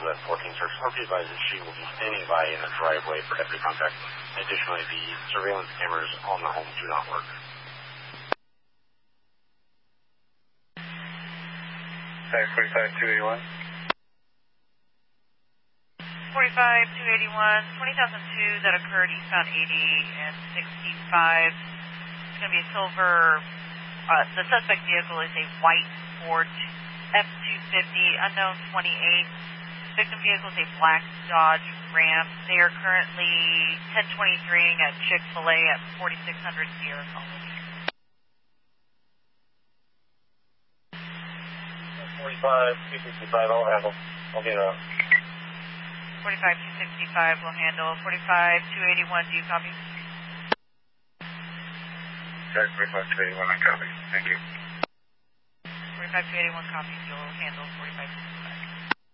that 14 search. Please advise that she will be standing by in a driveway for deputy contact. Additionally, the surveillance cameras on the home do not work. 45-281. 45-281, 20,002 that occurred eastbound 80 and 65. It's going to be a silver. The suspect vehicle is a white Ford F-250, unknown 28. Victim vehicle is a black Dodge Ram. They are currently 1023ing at Chick-fil-A at 4600 Sierra College. 45-265, I'll handle. I'll get out. 45-265 will handle. 45-281, do you copy? Okay, 45-281, I copy. Thank you. 45-281 copies, you'll handle.